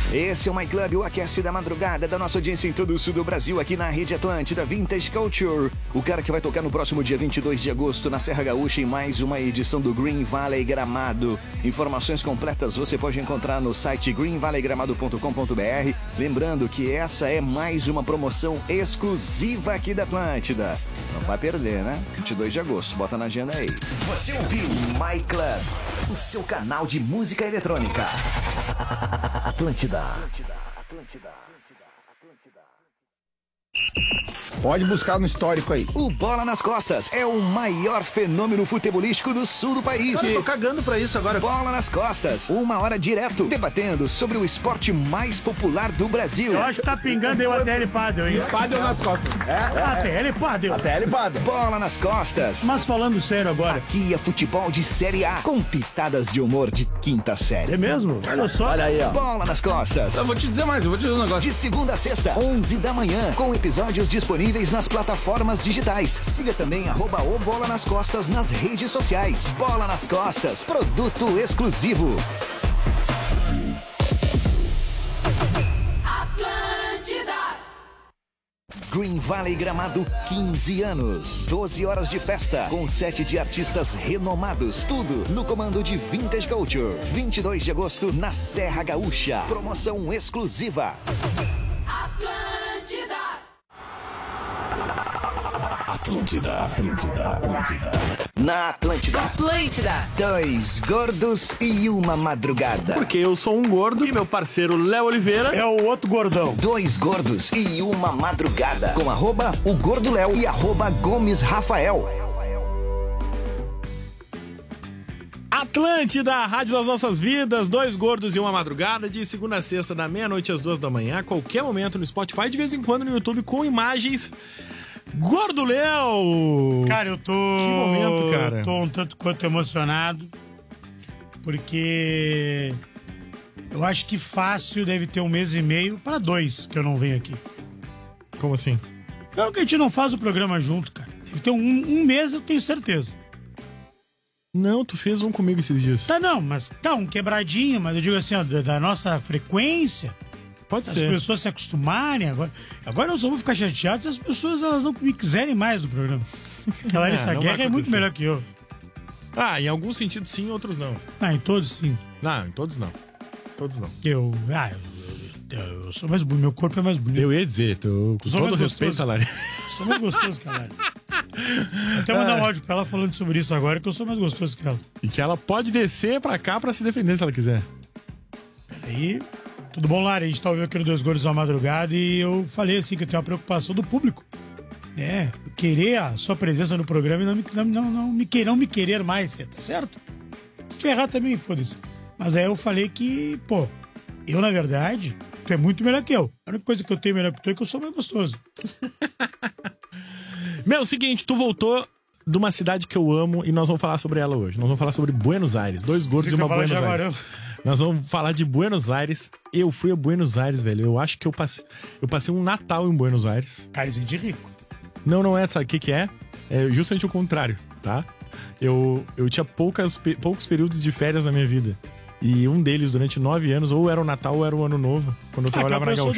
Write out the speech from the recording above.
Esse é o My Club, o aquece da madrugada da nossa audiência em todo o sul do Brasil, aqui na Rede Atlântida Vintage Culture. O cara que vai tocar no próximo dia 22 de agosto na Serra Gaúcha em mais uma edição do Green Valley Gramado. Informações completas você pode encontrar no site greenvalleygramado.com.br. Lembrando que essa é mais uma promoção exclusiva aqui da Atlântida. Não vai perder, né? 22 de agosto, bota na agenda aí. Você ouviu My Club, o seu canal de música eletrônica. Atlântida. Pode buscar no histórico aí. O Bola nas Costas é o maior fenômeno futebolístico do sul do país. Cara, eu tô cagando pra isso agora. Bola nas Costas, 1 hora direto, debatendo sobre o esporte mais popular do Brasil. Eu acho que tá pingando aí o ATL Padel, hein? Padel nas costas. ATL Padel. ATL Padel. Bola nas Costas. Mas falando sério agora. Aqui é futebol de Série A, com pitadas de humor de quinta série. É mesmo? Olha só. Olha aí, ó. Bola nas Costas. Eu vou te dizer mais, eu vou te dizer um negócio. De segunda a sexta, 11 da manhã, com episódios disponíveis nas plataformas digitais. Siga também @o Bola nas Costas nas redes sociais. Bola nas Costas, produto exclusivo. Atlântida. Green Valley Gramado, 15 anos. 12 horas de festa, com 7 de artistas renomados. Tudo no comando de Vintage Culture. 22 de agosto, na Serra Gaúcha. Promoção exclusiva. Atlântida. Na Atlântida. 2 gordos e uma madrugada. Porque eu sou um gordo e meu parceiro Léo Oliveira É o outro gordão. 2 gordos e uma madrugada. Com @o Gordo Léo e @Gomes Rafael. Atlântida, a rádio das nossas vidas, 2 gordos e uma madrugada, de segunda a sexta, da meia-noite às 2 da manhã, a qualquer momento no Spotify, de vez em quando no YouTube, com imagens. Gordo Léo! Cara, eu tô... Que momento, cara. Tô um tanto quanto emocionado, porque eu acho que fácil deve ter 1 mês e meio para 2 que eu não venho aqui. Como assim? É que a gente não faz o programa junto, cara. Deve ter um mês, eu tenho certeza. Não, tu fez um comigo esses dias. Tá, não, mas tá um quebradinho, mas eu digo assim, ó, da nossa frequência... Pode As ser. pessoas se acostumarem agora eu só vou ficar chateado se as pessoas elas não me quiserem mais no programa. Aquela Larissa não Guerra vai é muito acontecer. melhor que eu. Ah, em alguns sentidos sim, em outros não. Ah, em todos sim. Não, em todos não. Todos não. Eu sou mais bonito, meu corpo é mais bonito. Eu ia dizer, com Sou todo mais respeito gostoso. a Larissa. Eu sou mais gostoso que a Lari. Até mandar um áudio pra ela falando sobre isso agora, que eu sou mais gostoso que ela. E que ela pode descer pra cá pra se defender se ela quiser. Peraí. Tudo bom, Lari? A gente tá ouvindo aqui no 2 Gordos à Madrugada e eu falei assim que eu tenho uma preocupação do público. Querer a sua presença no programa e não me querer mais, tá certo? Se tiver errado também, foda-se. Mas aí eu falei que, pô, eu na verdade, tu é muito melhor que eu. A única coisa que eu tenho melhor que tu é que eu sou mais gostoso. Meu, seguinte, tu voltou de uma cidade que eu amo e nós vamos falar sobre ela hoje. Nós vamos falar sobre Buenos Aires. 2 gordos e uma Buenos Aires. Nós vamos falar de Buenos Aires. Eu fui a Buenos Aires, velho. Eu acho que eu passei um Natal em Buenos Aires. Carizinho de rico. Não é, sabe o que é? É justamente o contrário, tá? Eu tinha poucos períodos de férias na minha vida. E um deles, durante 9 anos, ou era o Natal ou era o Ano Novo, quando eu trabalhava na Gaúcha.